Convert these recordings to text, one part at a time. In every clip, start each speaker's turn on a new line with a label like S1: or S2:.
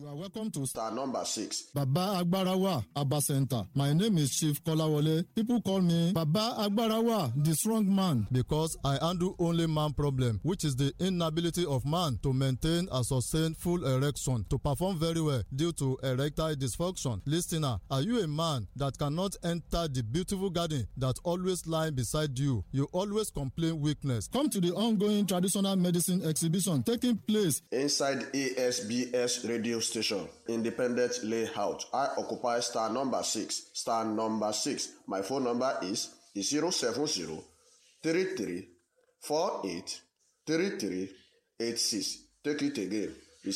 S1: You are welcome to
S2: star number 6.
S1: Baba Agbarawa Abba Center. My name is Chief Kolawole. People call me Baba Agbarawa, the strong man, because I handle only man problem, which is the inability of man to maintain a sustained full erection to perform very well due to erectile dysfunction. Listener, are you a man that cannot enter the beautiful garden that always lies beside you? You always complain weakness. Come to the ongoing traditional medicine exhibition taking place
S2: inside ASBS radio station, Independent Layout. I occupy star number 6. Star number 6. My phone number is 070 33 48 33 86. Take it again.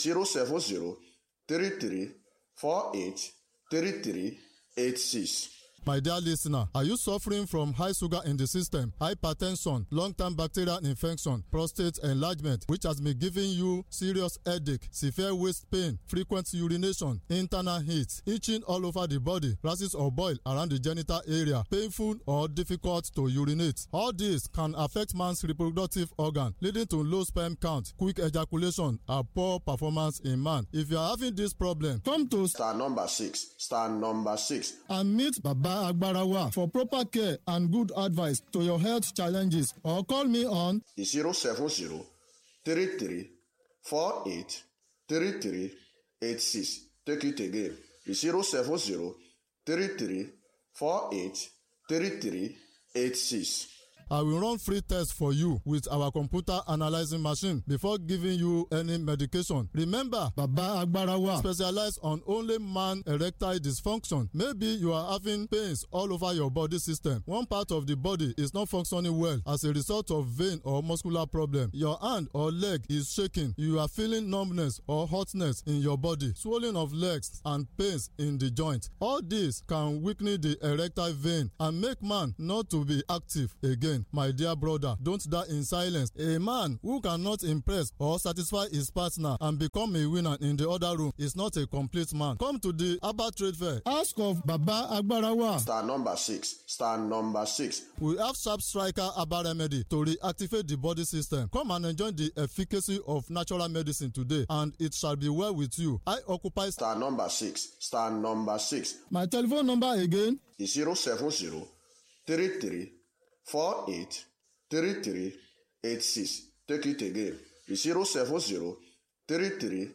S2: 070 33 48 33 86.
S1: My dear listener, are you suffering from high sugar in the system, hypertension, long-term bacterial infection, prostate enlargement, which has been giving you serious headache, severe waist pain, frequent urination, internal heat, itching all over the body, rashes or boil around the genital area, painful or difficult to urinate? All this can affect man's reproductive organ, leading to low sperm count, quick ejaculation, and poor performance in man. If you are having this problem, come to
S2: star number 6. Star number 6.
S1: and meet Baba Agbarawa for proper care and good advice to your health challenges, or call me on
S2: 070 33 48 33 86. Take it again. 070 33 48 33 86.
S1: I will run free tests for you with our computer analyzing machine before giving you any medication. Remember, Baba Agbarawa specializes on only man erectile dysfunction. Maybe you are having pains all over your body system. One part of the body is not functioning well as a result of vein or muscular problem. Your hand or leg is shaking. You are feeling numbness or hotness in your body, swelling of legs and pains in the joint. All this can weaken the erectile vein and make man not to be active again. My dear brother, don't die in silence. A man who cannot impress or satisfy his partner and become a winner in the other room is not a complete man. Come to the Abba Trade Fair. Ask of Baba Agbarawa.
S2: Star number 6. Star number 6.
S1: We have Sharp Striker Abba Remedy to reactivate the body system. Come and enjoy the efficacy of natural medicine today, and it shall be well with you. I occupy
S2: Star number 6. Star number 6.
S1: My telephone number again
S2: is 070 33 48 33 86. Take it again. 070 33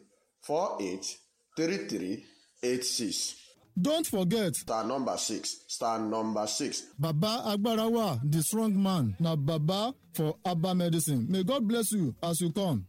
S2: 48 33 86.
S1: Don't forget
S2: star number 6. Star number 6.
S1: Baba Agbarawa, the strong man. Now Baba for Abba Medicine. May God bless you as you come.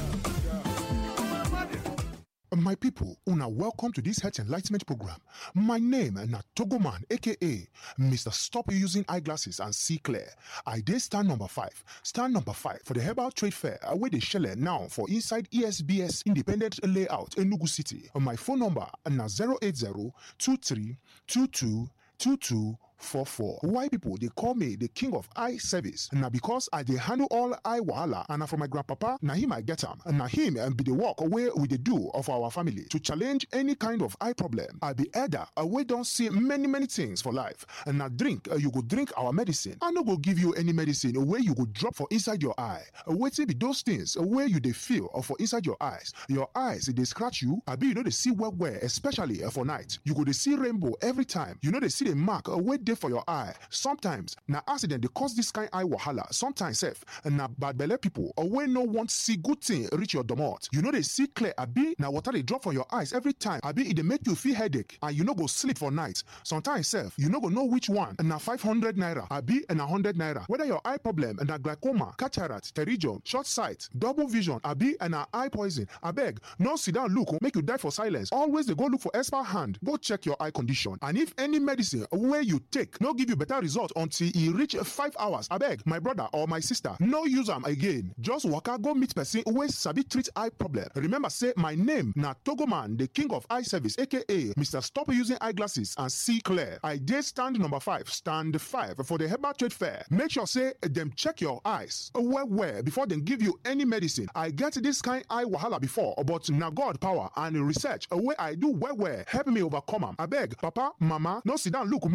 S3: My people, una welcome to this health enlightenment program. My name na Togoman, aka Mr. Stop Using Eyeglasses and See Clear. I did stand number 5. Stand number 5 for the Herbal Trade Fair where they shell now for inside ESBS Independent Layout Enugu City. My phone number na 080 23 22 22 44. Why people they call me the king of eye service? Now because I they handle all eye wahala, and from my grandpapa, now him I get him, and now him and be the walk away with the do of our family to challenge any kind of eye problem. I be elder, we don't see many things for life. And now drink, you go drink our medicine. I no go give you any medicine where you go drop for inside your eye. Wait till be those things where you they feel or for inside your eyes. Your eyes they scratch you. I be you know they see well, especially for night. You go they see rainbow every time. You know they see the mark where for your eye. Sometimes na accident they cause this kind eye wahala. Sometimes self and na bad belle people or when no want see good thing reach your domot. You know they see clear abi na water they drop for your eyes every time. Abi it they make you feel headache and you no go sleep for night. Sometimes self you no go know which one and na 500 naira abi and 100 naira. Whether your eye problem and na glaucoma, cataract, pterygium, short sight, double vision abi and na eye poison. Abeg no sit down look make you die for silence. Always they go look for expert hand. Go check your eye condition and if any medicine where you take no give you better result until e reach 5 hours. Abeg, my brother or my sister, no use am again. Just waka go meet person wey sabi treat eye problem. Remember say my name na Togoman, the king of eye service, aka Mr. Stop Using Eyeglasses and See Clear. I dey stand number 5, stand 5 for the Herbal Trade Fair. Make sure say dem check your eyes well before dem give you any medicine. I get this kind eye wahala before, but na God power and research wey I do well help me overcome am. Abeg, papa, mama, no sit down look make your eye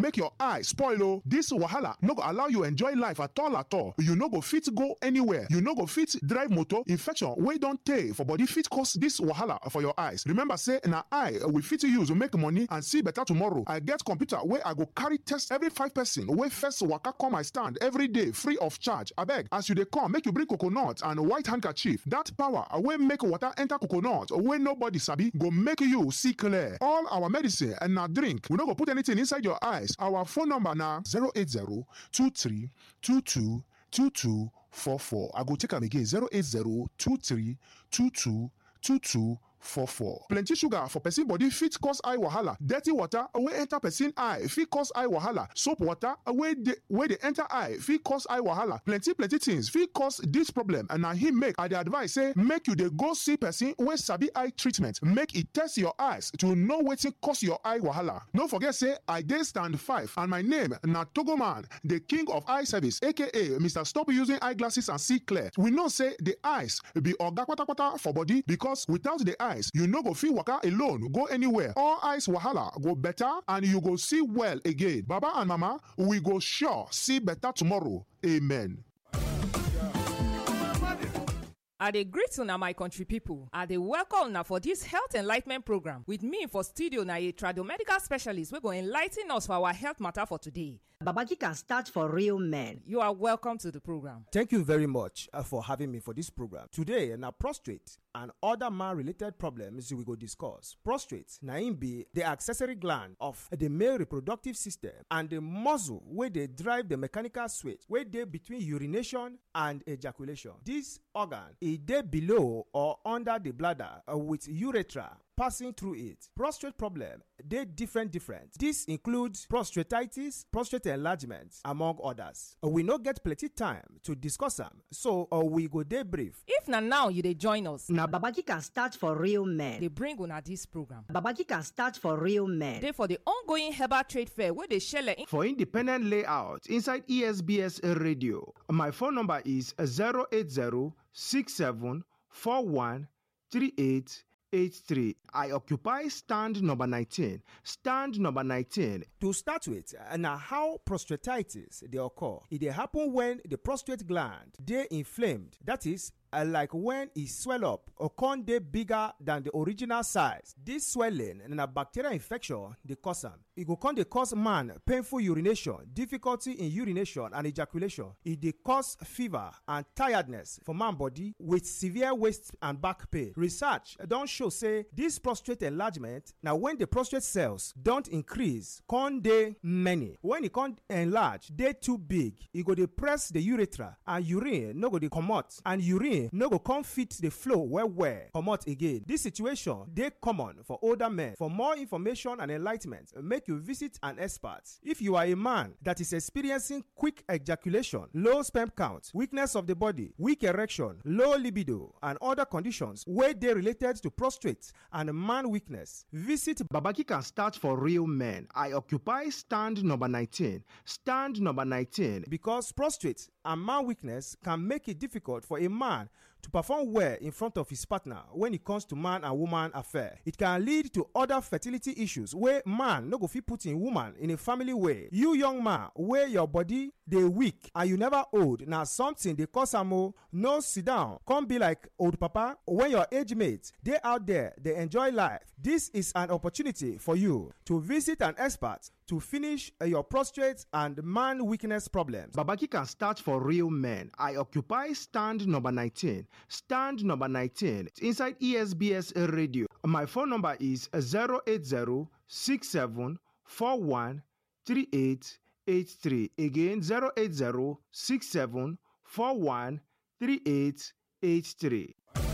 S3: eye spoil o. This wahala no go allow you enjoy life at all. You no go fit go anywhere. You no go fit drive motor. Infection wey don tey for body fit cause this wahala for your eyes. Remember say na eye we fit use make money and see better tomorrow. I get computer wey I go carry test every 5 person wey first waka come my stand every day free of charge. Abeg, as you dey come, make you bring coconut and white handkerchief. That power wey make water enter coconut wey nobody sabi go make you see clear. All our medicine and na drink. We no go put anything inside your eyes. Our phone number na 080-2322-2244. I go take am again, 080-2322-2244. Plenty sugar for person body fit cause eye wahala. Dirty water wey enter person eye fit cause eye wahala. Soap water wey dey enter eye fit cause eye wahala. Plenty things fit cause this problem, and na him make I dey advise say make you dey go see person wey sabi eye treatment. Make e test your eyes to know wetin cause your eye wahala. No forget say I dey stand 5 and my name na Togoman, the king of eye service, aka Mr. Stop Using Eyeglasses and See Clear. We know say the eyes be oga kpatakpata for body, because without the eyes you no go fit waka alone go anywhere. All eyes wahala go better and you go see well again. Baba and mama, we go sure see better tomorrow. Amen.
S4: I dey greet una my country people. I dey welcome una for this health enlightenment program. With me for studio na a tradomedical specialist wey go enlighten us for our health matter for today.
S5: Babaki can start for real men.
S4: You are welcome to the program.
S6: Thank you very much for having me for this program. Today, na prostate and other man-related problems we go discuss. Prostate na im be the accessory gland of the male reproductive system and the muscle wey dey drive the mechanical switch wey dey between urination and ejaculation. This organ e dey below or under the bladder with urethra passing through it. Prostate problem dey different. This includes prostatitis, prostate enlargement, among others. We no get plenty time to discuss am, so we go dey brief.
S4: If na now you dey join us,
S5: na Babaki can start for real men.
S4: dey bring una this program.
S5: Babaki can start for real men.
S4: Dey for the ongoing herbal trade fair wey dey shele
S7: for independent layout inside ESBS radio. My phone number is 080-6741-3883. I occupy stand number 19. Stand number 19.
S6: To start with, na how prostatitis dey occur. E dey happen when the prostate gland dey inflamed. That is, like when e swell up or con dey bigger than the original size. This swelling na bacterial infection dey cause am. E go con dey cause man painful urination, difficulty in urination and ejaculation. E dey cause fever and tiredness for man body with severe waist and back pain. Research don show say this prostate enlargement na when the prostate cells don increase, con dey many. When e con enlarge, dey too big, e go dey press the urethra and urine no go dey comot, and urine no go come fit the flow well comot again. This situation dey common for older men. For more information and enlightenment, make you visit an expert. If you are a man that is experiencing quick ejaculation, low sperm count, weakness of the body, weak erection, low libido, and other conditions wey dey related to prostate and man weakness, visit
S7: Babaki can start for real men. I occupy stand number 19. Stand number 19.
S6: Because prostate and man weakness can make it difficult for a man to perform well in front of his partner when it comes to man and woman affair. It can lead to other fertility issues where man no go fit put in woman in a family way. You young man where your body dey weak and you never old, na something dey cause am o. No sit down come be like old papa when your age mate dey out there dey enjoy life. This is an opportunity for you to visit an expert to finish your prostate and man weakness problems.
S7: Babaki can start for real men. I occupy stand number 19. Stand number 19 inside ESBS radio. My phone number is 080-6741-3883. Again, 080-6741-3883.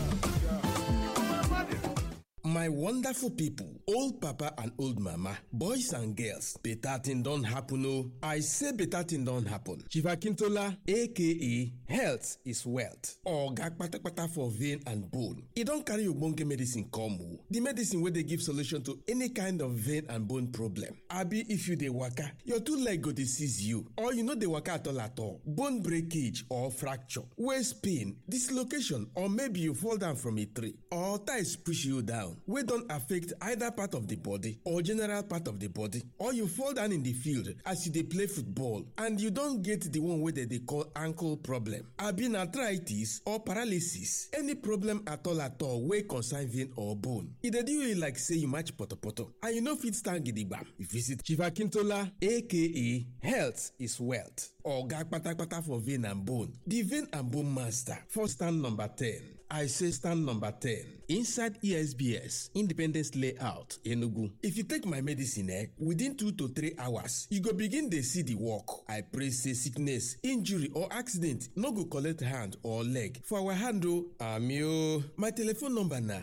S8: My wonderful people, old papa and old mama, boys and girls, better thing don't happen oh. I say better thing don't happen. Chief Akintola, aka Health is Wealth, oga kpatakpata for vein and bone. E don carry ogbonge medicine come oh. The medicine wey dey give solution to any kind of vein and bone problem. Abi if you dey waka, your two leg go dey seize you, or you no dey waka at all. Bone breakage or fracture, waist pain, dislocation, or maybe you fall down from a tree, or ties push you down. wey don affect either part of the body or general part of the body, or you fall down in the field as you dey play football and you don get the one wey dem dey call ankle problem, abi na arthritis or paralysis, any problem at all wey concern vein or bone, e dey do you like say you match potopoto and you no fit stand gidigba, you visit Chief Akintola aka Health is Wealth, oga kpatakpata for vein and bone, the vein and bone master for stand number 10. I say stand number 10 inside ESBS Independence Layout, Enugu. If you take my medicine within 2 to 3 hours, you go begin dey see the work. I pray say sickness, injury or accident no go collect hand or leg for our hand o. Ami. My telephone number na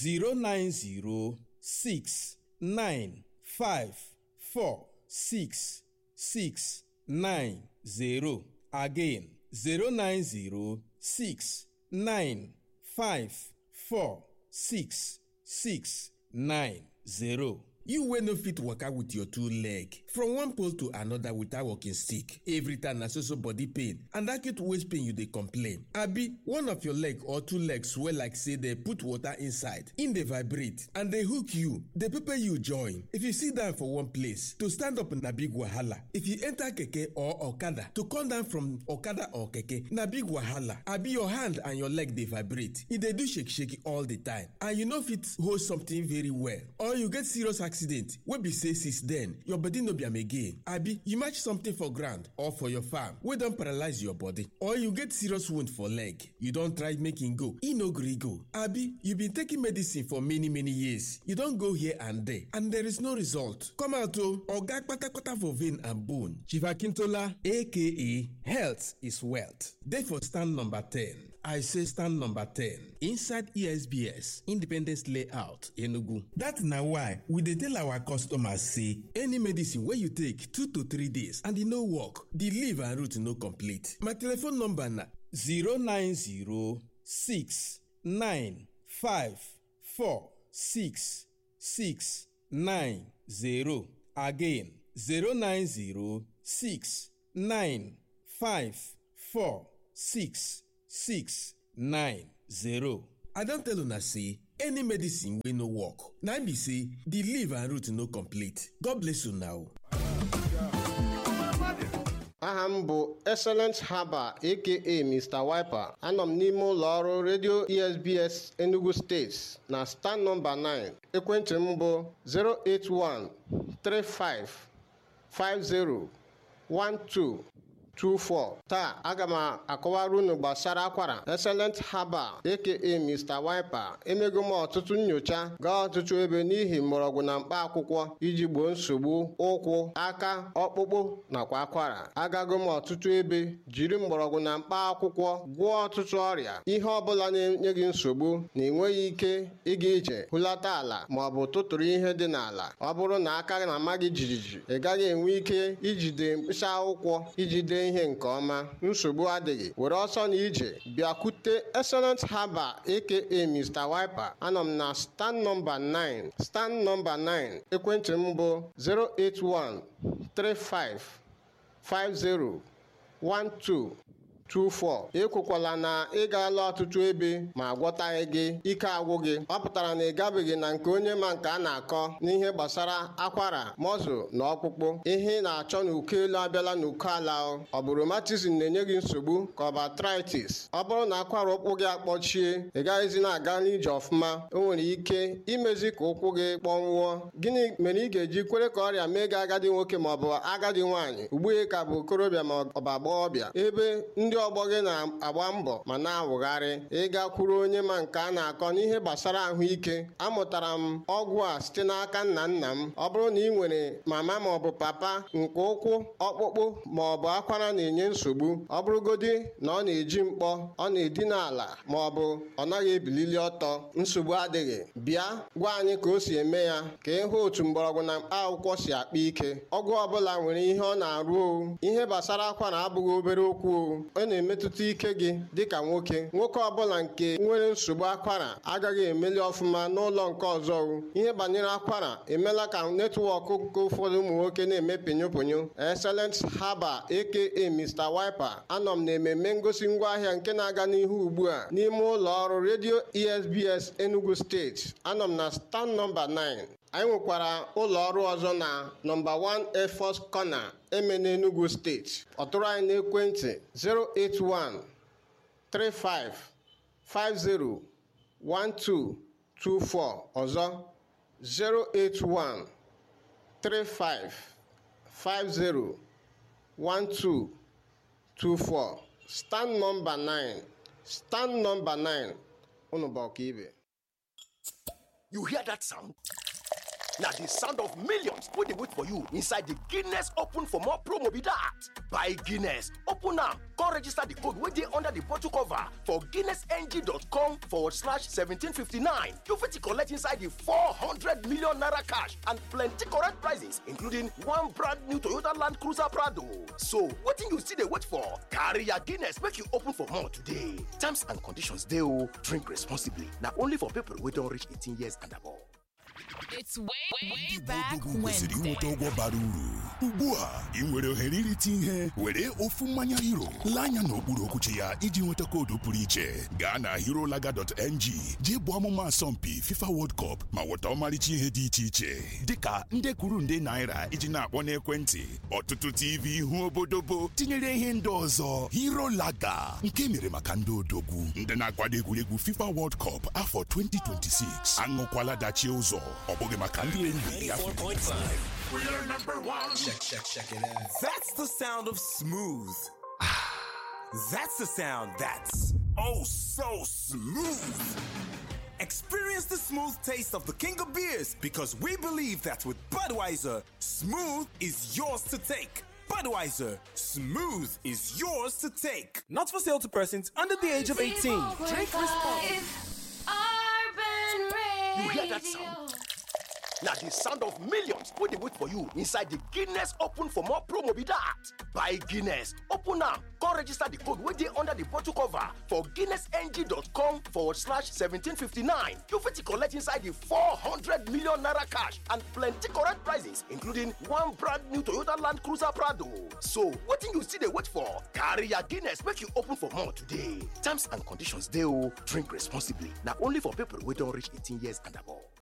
S8: 09069546690. Again 09069546690. You wey no fit waka with your 2 leg from one pole to another without walking stick. Every time na so body pain and acute waist pain you dey complain. Abi one of your leg or 2 legs swell like say dey put water inside, im dey vibrate and dey hook you, dey pepper you join. If you sit down for one place, to stand up na big wahala. If you enter keke or okada, to come down from okada or keke na big wahala. Abi your hand and your leg dey vibrate, e dey do shake all the time and you no fit hold something very well, or you get serious accident wey be say since then your body no be am again. Abi you match something for ground or for your farm wey don paralyze your body, or you get serious wound for leg, you don try make e go, e no gree go. Abi you been taking medicine for many years, you don go here and there and there is no result. Come out o, oga kpatakpata for vein and bone, Chief Akintola aka Health is Wealth, dey for stand number 10. I say stand number 10 inside ESBS Independence Layout, Enugu. That na why we dey tell our customers say any medicine wey you take 2 to 3 days and e no work, the leaf and root no complete. My telephone number na 09069546690. Again 09069546690. I don tell una say any medicine wey no work, na be say the leaf and root no complete. God bless you now.
S9: Aha m bụ Excellent Haba aka Mr. Wiper. Anọ m n'ime ụlọ ọrụ Radio ESBS Enugu State na stand number 9. Ekwentị m bụ 08135501224. Taa aga m akọwara unu gbasara akwara. Excellent Haba aka Mr. Wiper emego m ọtụtụ nyocha gaa ọtụtụ ebe n'ihi mgbọrọgwụ na mkpa akwụkwọ iji gboo nsogbu ụkwụ, aka, ọkpụkpụ nakwa akwara. Agago m ọtụtụ ebe jiri mgbọrọgwụ na mkpa akwụkwọ gwọọ ọtụtụ ọrịa. Ihe ọbụla na-enye gị nsogbu na enweghị ike ịga ije, hulata ala ma ọ bụ tụtụrụ ihe dị n'ala. Ọ bụrụ na aka na-ama gị jijiji, ị gaghị enwe ike ijide mkpịsị akwụkwọ ijide ihe nke ọma. Nsogbu adịghị, were ọsọ na ije bịakwute Excellent Haba aka Mr. Wiper. Anọ m na stand number 9. Stand number 9. Ekwentị m bụ 08135501224. Ekwekwala na ị gaala ọtụtụ ebe ma gwọtaghị gị, ike agwụ gị. Ọ pụtara na ị gabeghị na nke onye ma nke a na-akọ n'ihe gbasara akwara, mọzụ na ọkpụkpụ. Ihe ị na-achọ n'uko elu abịala n'uko ala. Ọ bụ rheumatism na-enye gị nsogbu ka ọ bụ arthritis. Ọ bụrụ na akwara ụkwụ gị akpọchie, ị gaghịzi na-aga n'ije ọfụma, o nwere ike imezi ka ụkwụ gị kpọnwụọ. Gịnị mere ị ga-eji kwere ka ọrịa mee gị agadi nwoke ma ọ bụ agadi nwaanyị, ugbu a ka bụ okorobịa ma ọ bụ agbọghọbịa, ebe ndị ọgbọ gị na-agba mbọ ma na-awụgharị? Ịga kwuru onye ma nke a na-akọ n'ihe gbasara ahụike. Amụtara m ọgwụ a site n'aka nna nna m. Ọ bụrụ na ị nwere mama ma ọ bụ papa nke ụkwụ, ọkpụkpụ ma ọ bụ akwara na-enye nsogbu, ọ bụrụgodi na ọ na-eji mkpọ, ọ na-edina ala ma ọ bụ ọ naghị ebilili ọtọ, nsogbu adịghị. Bịa gwa anyị ka o si eme ya, ka ị hụ otu mgbọrọgwụ na mkpa akwụkwọ si akpa ike. Ọgwụ ọbụla nwere ihe ọ na-arụ o. Ihe gbasara akwara abụghị obere okwu o. na-emetụta ike gị dịka nwoke ọbụla nke nwere nsogbu akwara agaghị emeli ọfụma n'ụlọ nke ọzọ. Ihe banyere akwara emela ka netwọk nke ụfọdụ ụmụ nwoke na-eme pinyoponyo. Excellent Haba aka Mr. Wiper anọ m na-ememme ngosi ngwaahịa nke na-aga n'ihu ugbu a n'ime ụlọ ọrụ redio ESBS Enugu steeti. Anọ m na stand nọmba 9. Anyị nwekwara ụlọ ọrụ ọzọ na nọmba 1 Air Force Corner Emene Enugu steeti. Ọtụrụ anyị n'ekwentị 081 35 50 1224 ọzọ 081 35 50 1224. Stand number 9. Stand number 9. Unu bụ ọkaibe.
S10: You hear that sound? Now the sound of millions wey dey wait for you inside the Guinness Open for More promo be that. Buy Guinness, open am, come register the code wey dey under the bottle cover for guinnessng.com/1759. You fit collect inside the 400 million naira cash and plenty correct prizes, including one brand new Toyota Land Cruiser Prado. So wetin you still dey wait for? Carry your Guinness make you open for more today. Terms and conditions dey o. Drink responsibly. Na only for people wey don reach 18 years and above.
S11: It's way back when.
S12: kwesịrị inweta ụgwọ bara uru. Ugbu a ị nwere ohere irite ihe were ofu mmanya hero lee anya n'okpuru okwuchi ya iji nweta koodu pụrụ iche. Gaa na herolaga.ng jee bụ ọmụma asọmpi FIFA World Cup ma nweta ọmarịcha ihe dị iche iche dịka nde kwuru nde naira iji na-akpọ n'ekwentị, ọtụtụ TV ihu obodobo tinyere ihe ndị ọzọ. Herolaga nke mere maka ndị odogwu ndị na-akwado egwuregwu FIFA World Cup afọ 2026. Aṅụkwala dachie ụzọ.
S13: We are number one. Check it out. That's the sound of smooth. That's the sound that's oh so smooth. Experience the smooth taste of the king of beers because we believe that with Budweiser, smooth is yours to take. Budweiser, smooth is yours to take.
S6: Not for sale to persons under the age of 18. Drink responsibly.
S10: You hear that sound? Now the sound of millions wey dey wait for you inside the Guinness Open for More promo be that. Buy Guinness, open am, come register the code wey dey under the bottle cover for guinnessng.com/1759. You fit collect inside the 400 million naira cash and plenty correct prizes, including one brand new Toyota Land Cruiser Prado. So wetin you still dey wait for? Carry your Guinness make you open for more today. Terms and conditions dey o. Drink responsibly. Na only for people wey don reach 18 years and above.